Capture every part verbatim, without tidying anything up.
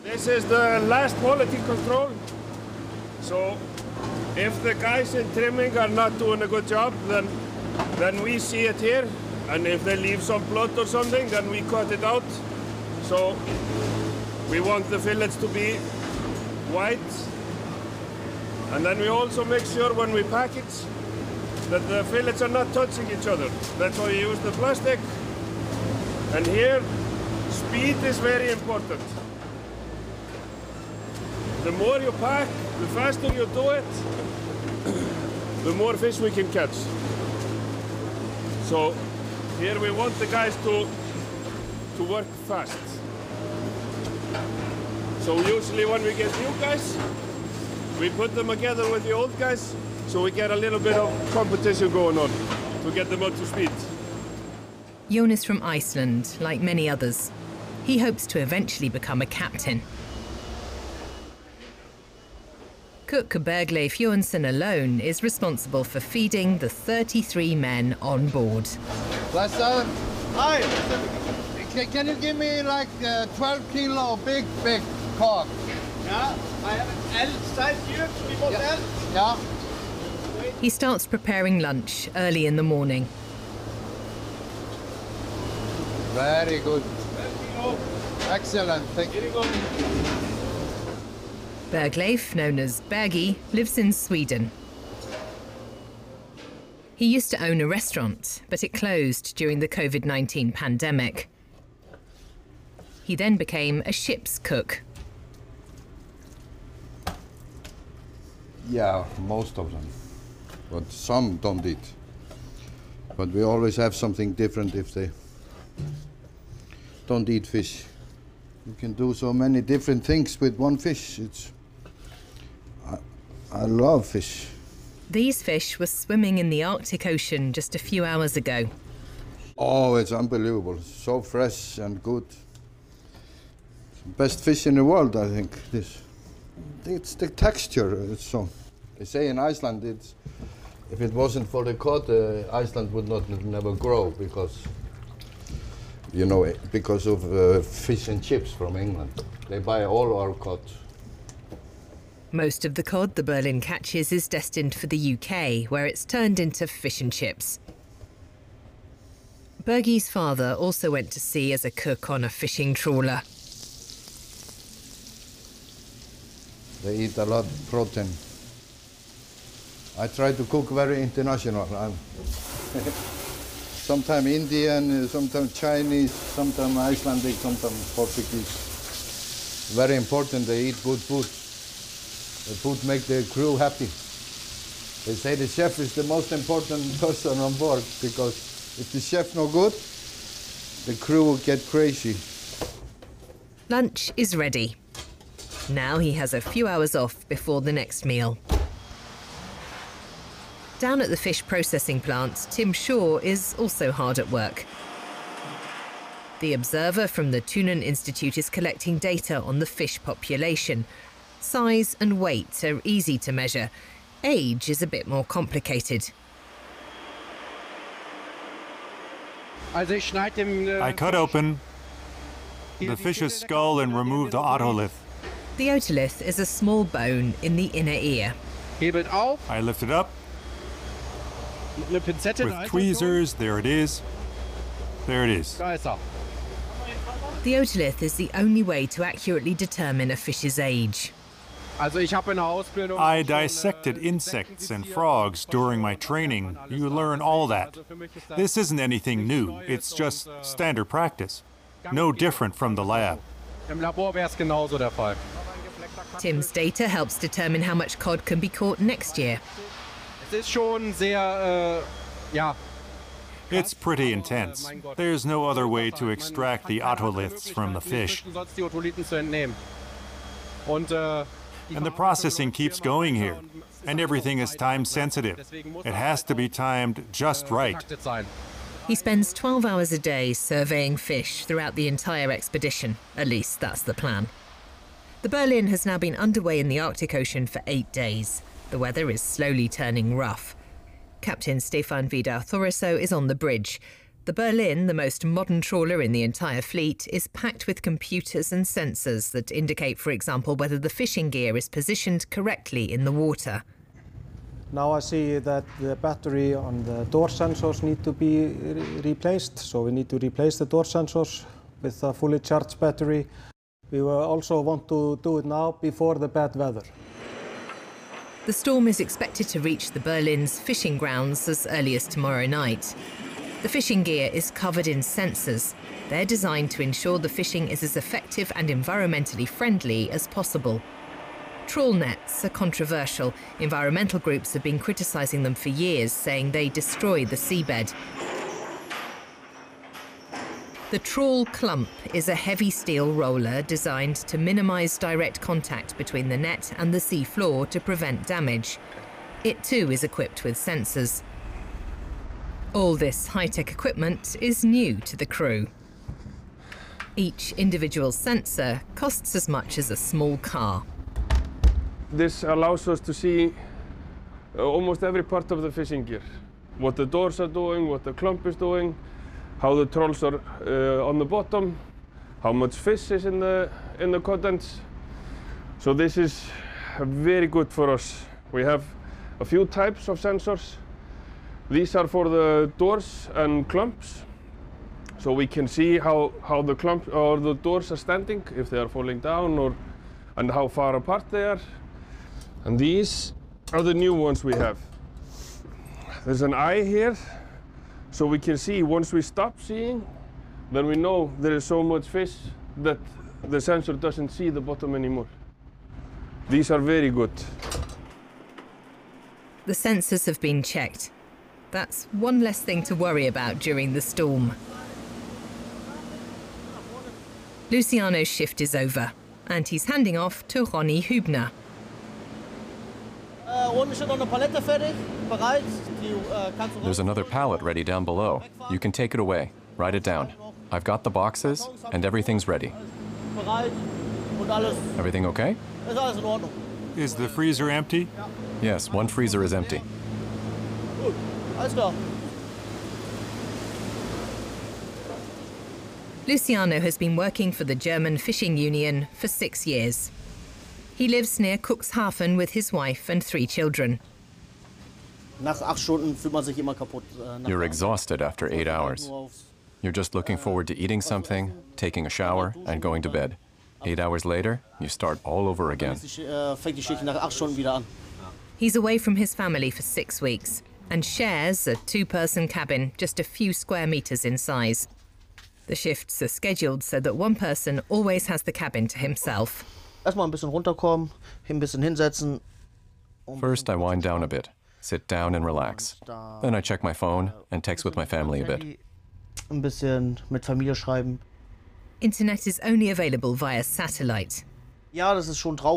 This is the last quality control. So if the guys in trimming are not doing a good job, then, then we see it here. And if they leave some blood or something, then we cut it out. So we want the fillets to be white. And then we also make sure when we package that the fillets are not touching each other. That's why we use the plastic. And here, speed is very important. The more you pack, the faster you do it, the more fish we can catch. So here we want the guys to, to work fast. So usually when we get new guys, we put them together with the old guys, so we get a little bit of competition going on to get them up to speed. Jonas from Iceland, like many others. He hopes to eventually become a captain. Cook Bergleif Johansson alone is responsible for feeding the thirty-three men on board. Lasse, hi. Can you give me like uh, twelve kilo big, big cod? Yeah, I have an L size here. Yeah. Yeah. He starts preparing lunch early in the morning. Very good. Excellent. Thank you. Bergleif, known as Bergie, lives in Sweden. He used to own a restaurant, but it closed during the COVID nineteen pandemic. He then became a ship's cook. Yeah, most of them. But some don't eat. But we always have something different if they don't eat fish. You can do so many different things with one fish. It's, I, I love fish. These fish were swimming in the Arctic Ocean just a few hours ago. Oh, it's unbelievable. So fresh and good. Best fish in the world, I think. This, it's the texture. It's so. They say in Iceland, it's, if it wasn't for the cod, uh, Iceland would not never grow because, you know, because of uh, fish and chips from England. They buy all our cod. Most of the cod the Berlin catches is destined for the U K, where it's turned into fish and chips. Bergie's father also went to sea as a cook on a fishing trawler. They eat a lot of protein. I try to cook very international. Sometimes Indian, sometimes Chinese, sometimes Icelandic, sometimes Portuguese. Very important they eat good food. The food makes the crew happy. They say the chef is the most important person on board because if the chef no good, the crew will get crazy. Lunch is ready. Now he has a few hours off before the next meal. Down at the fish processing plant, Tim Shaw is also hard at work. The observer from the Thunen Institute is collecting data on the fish population. Size and weight are easy to measure. Age is a bit more complicated. I cut open the fish's skull and remove the otolith. The otolith is a small bone in the inner ear. I lift it up. With tweezers, there it is. There it is. The otolith is the only way to accurately determine a fish's age. I dissected insects and frogs during my training. You learn all that. This isn't anything new. It's just standard practice. No different from the lab. Tim's data helps determine how much cod can be caught next year. It's pretty intense. There's no other way to extract the otoliths from the fish. And the processing keeps going here, and everything is time sensitive. It has to be timed just right. He spends twelve hours a day surveying fish throughout the entire expedition. At least that's the plan. The Berlin has now been underway in the Arctic Ocean for eight days. The weather is slowly turning rough. Captain Stefan Vidar Thoriso is on the bridge. The Berlin, the most modern trawler in the entire fleet, is packed with computers and sensors that indicate, for example, whether the fishing gear is positioned correctly in the water. Now I see that the battery on the door sensors need to be re replaced, so we need to replace the door sensors with a fully charged battery. We will also want to do it now before the bad weather. The storm is expected to reach the Berlin's fishing grounds as early as tomorrow night. The fishing gear is covered in sensors. They're designed to ensure the fishing is as effective and environmentally friendly as possible. Trawl nets are controversial. Environmental groups have been criticising them for years, saying they destroy the seabed. The trawl clump is a heavy steel roller designed to minimise direct contact between the net and the sea floor to prevent damage. It too is equipped with sensors. All this high-tech equipment is new to the crew. Each individual sensor costs as much as a small car. This allows us to see uh, almost every part of the fishing gear. What the doors are doing, what the clump is doing, how the trawls are uh, on the bottom, how much fish is in the, in the contents. So this is very good for us. We have a few types of sensors. These are for the doors and clumps, so we can see how, how the clumps or the doors are standing, if they are falling down, or and how far apart they are. And these are the new ones we have. There's an eye here, so we can see once we stop seeing, then we know there is so much fish that the sensor doesn't see the bottom anymore. These are very good. The sensors have been checked. That's one less thing to worry about during the storm. Luciano's shift is over, and he's handing off to Ronny Hübner. There's another pallet ready down below. You can take it away. Write it down. I've got the boxes, and everything's ready. Everything okay? Is the freezer empty? Yes, one freezer is empty. Luciano has been working for the German Fishing Union for six years. He lives near Cuxhaven with his wife and three children. You're exhausted after eight hours. You're just looking forward to eating something, taking a shower, and going to bed. Eight hours later, you start all over again. He's away from his family for six weeks and shares a two-person cabin just a few square meters in size. The shifts are scheduled so that one person always has the cabin to himself. First, I wind down a bit, sit down and relax. Then I check my phone and text with my family a bit. Internet is only available via satellite. Yeah, it's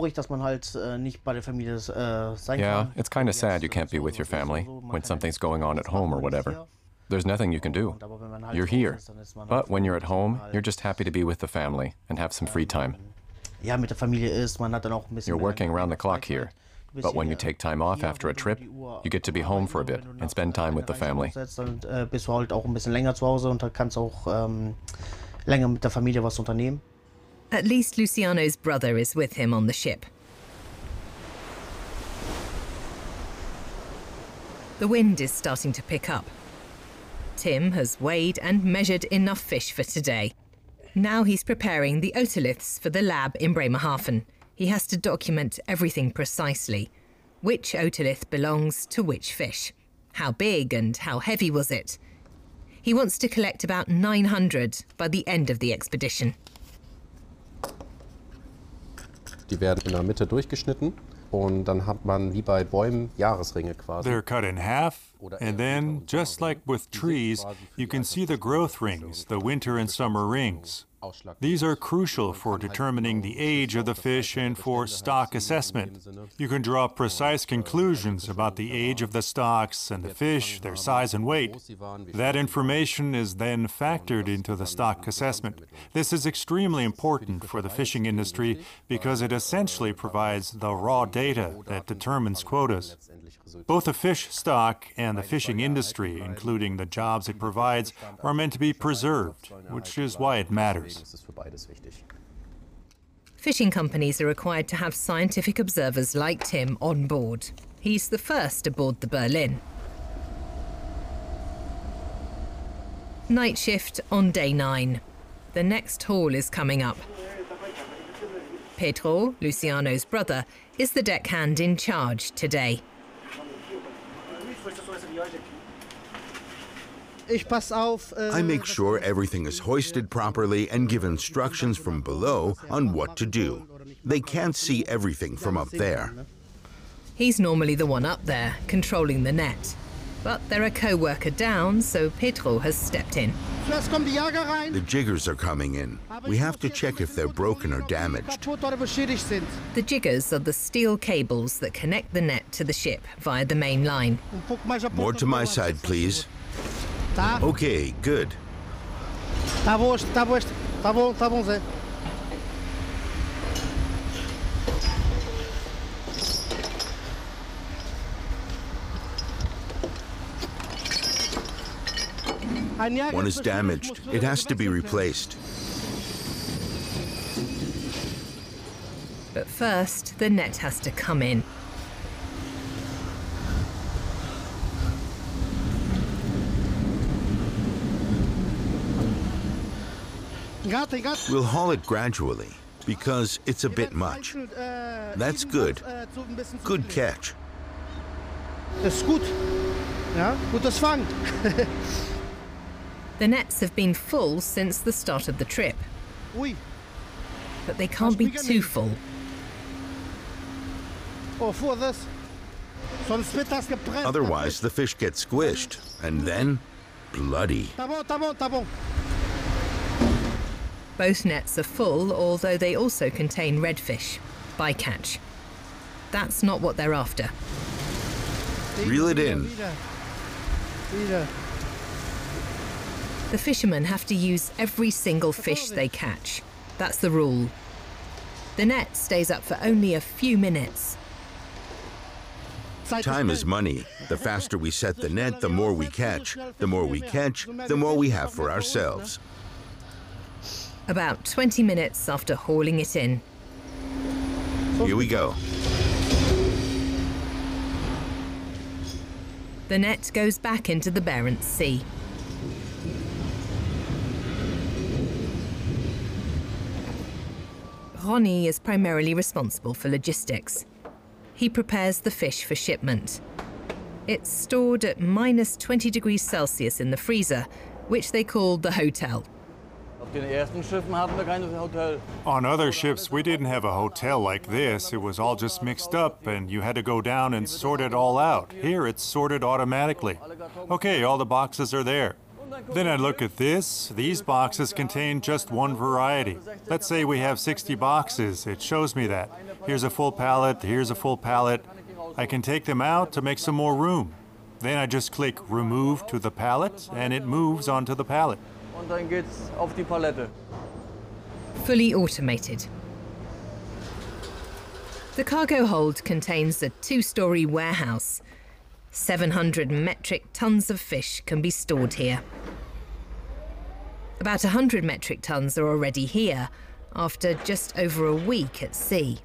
kind of sad you can't be with your family when something's going on at home or whatever. There's nothing you can do. You're here. But when you're at home, you're just happy to be with the family and have some free time. You're working around the clock here. But when you take time off after a trip, you get to be home for a bit and spend time with the family. At least Luciano's brother is with him on the ship. The wind is starting to pick up. Tim has weighed and measured enough fish for today. Now he's preparing the otoliths for the lab in Bremerhaven. He has to document everything precisely. Which otolith belongs to which fish? How big and how heavy was it? He wants to collect about nine hundred by the end of the expedition. Die werden in der Mitte durchgeschnitten und dann hat man wie bei Bäumen Jahresringe quasi. They're cut in half, and then, just like with trees, you can see the growth rings, the winter and summer rings. These are crucial for determining the age of the fish and for stock assessment. You can draw precise conclusions about the age of the stocks and the fish, their size and weight. That information is then factored into the stock assessment. This is extremely important for the fishing industry because it essentially provides the raw data that determines quotas. Both the fish stock and the fishing industry, including the jobs it provides, are meant to be preserved, which is why it matters. Fishing companies are required to have scientific observers like Tim on board. He's the first aboard the Berlin. Night shift on day nine. The next haul is coming up. Pedro, Luciano's brother, is the deckhand in charge today. I make sure everything is hoisted properly and give instructions from below on what to do. They can't see everything from up there. He's normally the one up there, controlling the net. But they're a co-worker down, so Pedro has stepped in. The jiggers are coming in. We have to check if they're broken or damaged. The jiggers are the steel cables that connect the net to the ship via the main line. More to my side, please. Okay, good. One is damaged. It has to be replaced. But first, the net has to come in. We'll haul it gradually, because it's a bit much. That's good. Good catch. The nets have been full since the start of the trip. But they can't be too full. Otherwise, the fish get squished, and then bloody. Both nets are full, although they also contain redfish, bycatch. That's not what they're after. Reel it in. The fishermen have to use every single fish they catch. That's the rule. The net stays up for only a few minutes. Time is money. The faster we set the net, the more we catch. The more we catch, the more we have for ourselves. About twenty minutes after hauling it in. Here we go. The net goes back into the Barents Sea. Ronnie is primarily responsible for logistics. He prepares the fish for shipment. It's stored at minus twenty degrees Celsius in the freezer, which they call the hotel. On other ships, we didn't have a hotel like this. It was all just mixed up, and you had to go down and sort it all out. Here, it's sorted automatically. Okay, all the boxes are there. Then I look at this. These boxes contain just one variety. Let's say we have sixty boxes. It shows me that. Here's a full pallet, here's a full pallet. I can take them out to make some more room. Then I just click Remove to the pallet, and it moves onto the pallet. Fully automated. The cargo hold contains a two-story warehouse. seven hundred metric tons of fish can be stored here. About one hundred metric tons are already here, after just over a week at sea.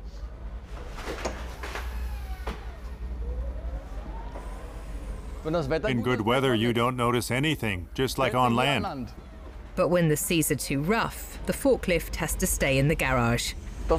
In good weather, you don't notice anything, just like on land. But when the seas are too rough, the forklift has to stay in the garage.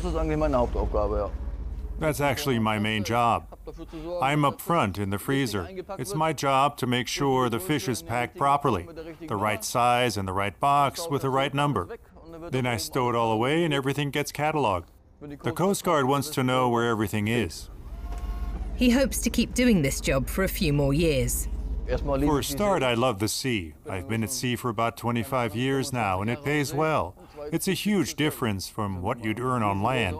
That's actually my main job. I'm up front in the freezer. It's my job to make sure the fish is packed properly, the right size and the right box with the right number. Then I stow it all away and everything gets cataloged. The Coast Guard wants to know where everything is. He hopes to keep doing this job for a few more years. For a start, I love the sea. I've been at sea for about twenty-five years now, and it pays well. It's a huge difference from what you'd earn on land.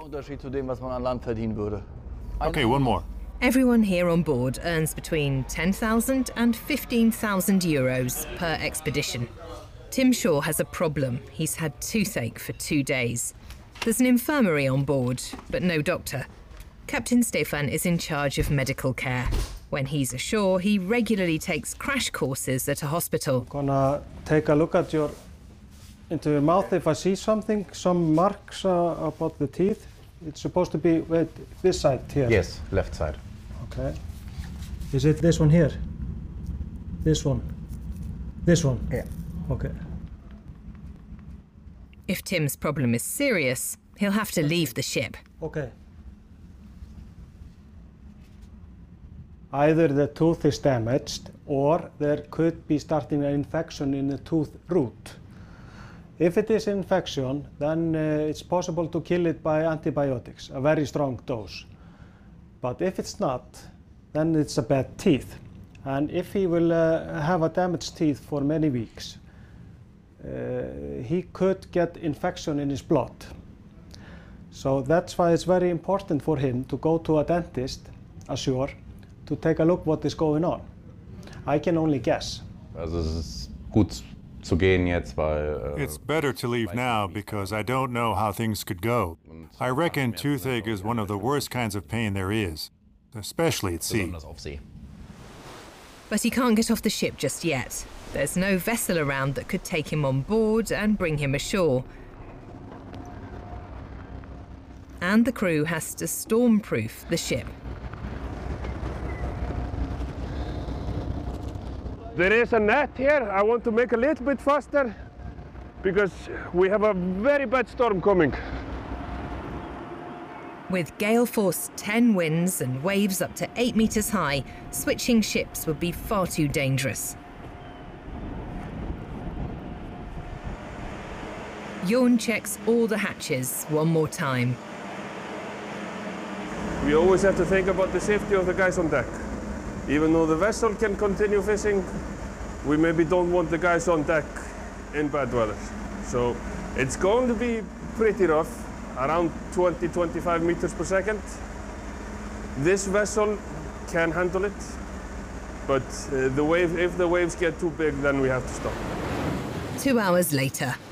Okay, one more. Everyone here on board earns between ten thousand and fifteen thousand euros per expedition. Tim Shaw has a problem. He's had toothache for two days. There's an infirmary on board, but no doctor. Captain Stefan is in charge of medical care. When he's ashore, he regularly takes crash courses at a hospital. I'm gonna take a look at your, into your mouth if I see something, some marks uh, about the teeth. It's supposed to be, wait, this side here? Yes, left side. Okay. Is it this one here? This one? This one? Yeah. Okay. If Tim's problem is serious, he'll have to leave the ship. Okay. Either the tooth is damaged or there could be starting an infection in the tooth root. If it is infection, then uh, it's possible to kill it by antibiotics, a very strong dose. But if it's not, then it's a bad teeth. And if he will uh, have a damaged teeth for many weeks, uh, he could get infection in his blood. So that's why it's very important for him to go to a dentist ashore to take a look what is going on. I can only guess. Also es ist gut zu gehen jetzt, weil It's better to leave now because I don't know how things could go. I reckon toothache is one of the worst kinds of pain there is, especially at sea. But he can't get off the ship just yet. There's no vessel around that could take him on board and bring him ashore. And the crew has to storm-proof the ship. There is a net here. I want to make a little bit faster because we have a very bad storm coming. With gale force ten winds and waves up to eight meters high, switching ships would be far too dangerous. Jorn checks all the hatches one more time. We always have to think about the safety of the guys on deck. Even though the vessel can continue fishing, we maybe don't want the guys on deck in bad weather. So it's going to be pretty rough, around twenty, twenty-five meters per second. This vessel can handle it, but uh, the wave, if the waves get too big, then we have to stop. Two hours later,